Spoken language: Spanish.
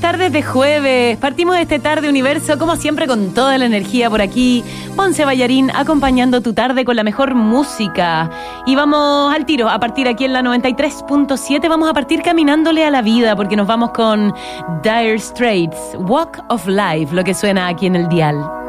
tardes de jueves. Partimos de este tarde universo, como siempre, con toda la energía por aquí. Ponce Ballarín acompañando tu tarde con la mejor música. Y vamos al tiro, a partir aquí en la 93.7. Vamos a partir caminándole a la vida, porque nos vamos con Dire Straits, Walk of Life, lo que suena aquí en el dial.